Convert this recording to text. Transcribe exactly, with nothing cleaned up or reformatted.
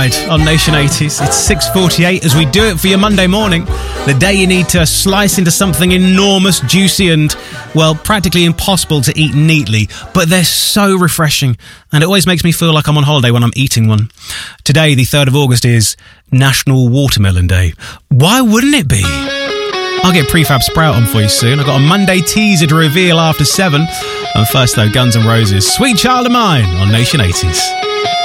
On Nation eighties, it's six forty-eight as we do it for your Monday morning, the day you need to slice into something enormous, juicy and, well, practically impossible to eat neatly, but they're so refreshing and it always makes me feel like I'm on holiday when I'm eating one. Today, the third of August, is National Watermelon Day. Why wouldn't it be? I'll get Prefab Sprout on for you soon. I've got a Monday teaser to reveal after seven. And first though, Guns N' Roses, Sweet Child of Mine on Nation eighties.